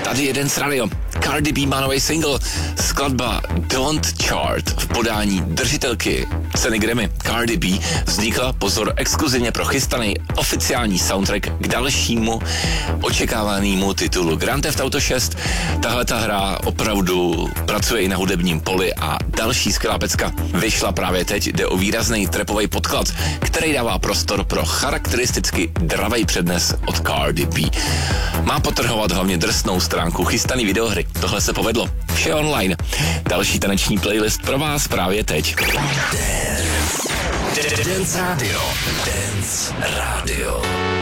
Tady je Dance Radio. Cardi B má nový single, skladba Don't Chart v podání držitelky ceny Grammy Cardi B vznikla, pozor, exkluzivně pro chystaný oficiální soundtrack k dalšímu očekávanému titulu Grand Theft Auto 6. Tahle ta hra opravdu pracuje i na hudebním poli a další skvělá pecka vyšla právě teď. Jde o výrazný trapový podklad, který dává prostor pro charakteristicky dravej přednes od Cardi B. Má potrhovat hlavně drsnou stránku chystaný videohry. Tohle se povedlo. Vše online. Další taneční playlist pro vás právě teď. Dance Radio. Dance Radio.